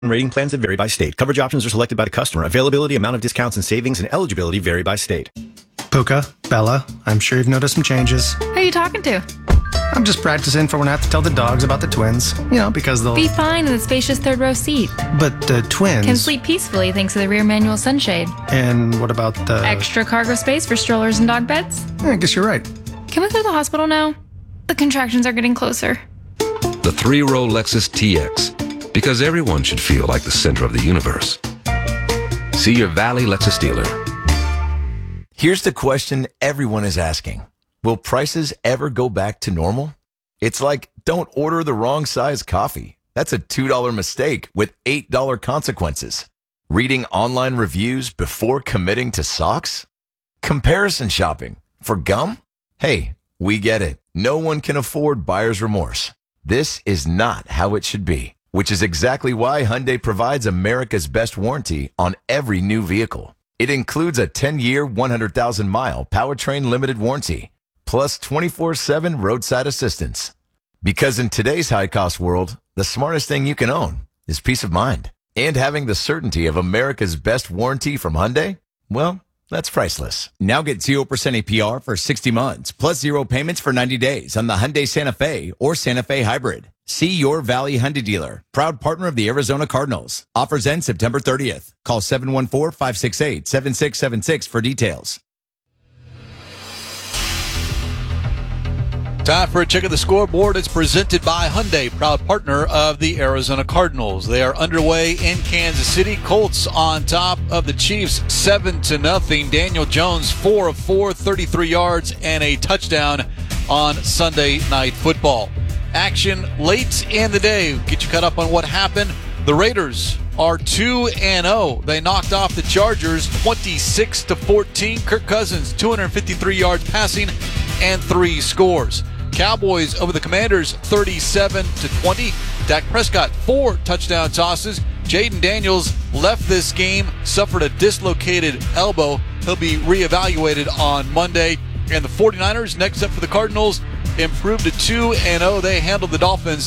Rating plans that vary by state. Coverage options are selected by the customer. Availability, amount of discounts and savings, and eligibility vary by state. Puka, Bella, I'm sure you've noticed some changes. Who are you talking to? I'm just practicing for when I have to tell the dogs about the twins. Because they'll... Be fine in the spacious third row seat. But the twins... Can sleep peacefully thanks to the rear manual sunshade. And what about the... Extra cargo space for strollers and dog beds? I guess you're right. Can we go to the hospital now? The contractions are getting closer. The three-row Lexus TX. Because everyone should feel like the center of the universe. See your Valley Lexus dealer. Here's the question everyone is asking. Will prices ever go back to normal? It's like, don't order the wrong size coffee. That's a $2 mistake with $8 consequences. Reading online reviews before committing to socks? Comparison shopping for gum? Hey, we get it. No one can afford buyer's remorse. This is not how it should be, which is exactly why Hyundai provides America's best warranty on every new vehicle. It includes a 10-year, 100,000-mile powertrain limited warranty, plus 24/7 roadside assistance. Because in today's high-cost world, the smartest thing you can own is peace of mind. And having the certainty of America's best warranty from Hyundai, well, that's priceless. Now get 0% APR for 60 months, plus 0 payments for 90 days on the Hyundai Santa Fe or Santa Fe Hybrid. See your Valley Hyundai dealer, proud partner of the Arizona Cardinals. Offers end September 30th. Call 714-568-7676 for details. Time for a check of the scoreboard. It's presented by Hyundai, proud partner of the Arizona Cardinals. They are underway in Kansas City. Colts on top of the Chiefs 7-0. Daniel Jones 4 of 4, 33 yards and a touchdown on Sunday Night Football. Action late in the day. Get you caught up on what happened. The Raiders are 2-0. They knocked off the Chargers 26-14. Kirk Cousins 253 yards passing and 3 scores. Cowboys over the Commanders 37-20. Dak Prescott 4 touchdown tosses. Jaden Daniels left this game, suffered a dislocated elbow. He'll be reevaluated on Monday. And the 49ers, next up for the Cardinals, improved to 2-0. They handled the Dolphins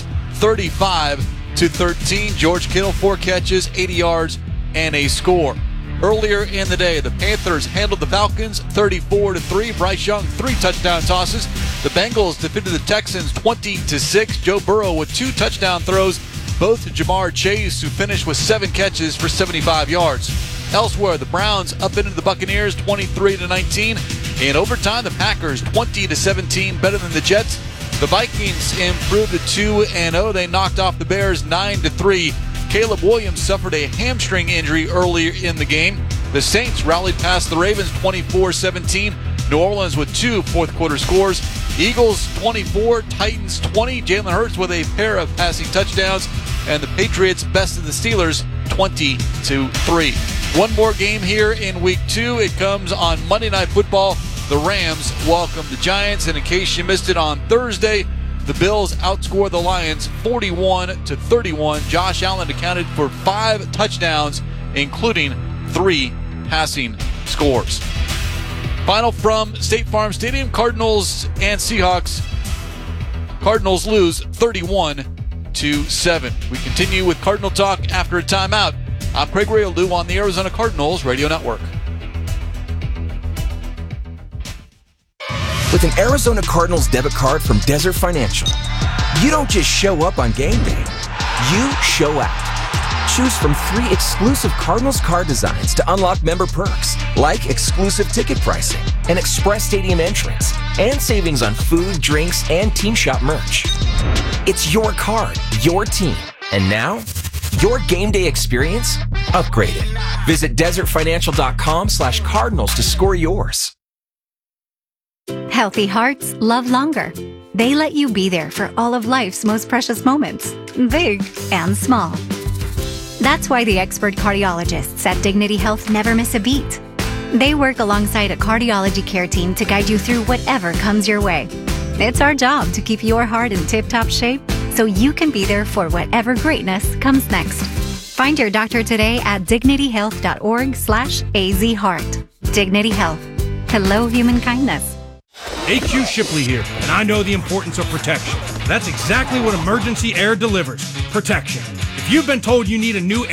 35-13. George Kittle 4 catches, 80 yards, and a score. Earlier in the day, the Panthers handled the Falcons 34-3. Bryce Young 3 touchdown tosses. The Bengals defeated the Texans 20-6. Joe Burrow with 2 touchdown throws, both to Jamar Chase, who finished with 7 catches for 75 yards. Elsewhere, the Browns upended the Buccaneers 23-19. In overtime, the Packers 20-17, better than the Jets. The Vikings improved to 2-0. They knocked off the Bears 9-3. Caleb Williams suffered a hamstring injury earlier in the game. The Saints rallied past the Ravens 24-17. New Orleans with 2 fourth-quarter scores. Eagles 24, Titans 20. Jalen Hurts with a pair of passing touchdowns. And the Patriots bested the Steelers 20-3. One more game here in Week 2. It comes on Monday Night Football. The Rams welcome the Giants. And in case you missed it on Thursday, the Bills outscored the Lions 41-31. Josh Allen accounted for 5 touchdowns, including 3 passing scores. Final from State Farm Stadium, Cardinals and Seahawks. Cardinals lose 31-7. We continue with Cardinal Talk after a timeout. I'm Craig Raylou on the Arizona Cardinals Radio Network. With an Arizona Cardinals debit card from Desert Financial, you don't just show up on game day. You show out. Choose from 3 exclusive Cardinals card designs to unlock member perks, like exclusive ticket pricing, an express stadium entrance, and savings on food, drinks, and team shop merch. It's your card, your team, and now, your game day experience upgraded. Visit desertfinancial.com/Cardinals to score yours. Healthy hearts love longer. They let you be there for all of life's most precious moments, big and small. That's why the expert cardiologists at Dignity Health never miss a beat. They work alongside a cardiology care team to guide you through whatever comes your way. It's our job to keep your heart in tip-top shape so you can be there for whatever greatness comes next. Find your doctor today at dignityhealth.org/azheart. Dignity Health. Hello, human kindness. HQ Shipley here, and I know the importance of protection. That's exactly what Emergency Air delivers. Protection. If you've been told you need a new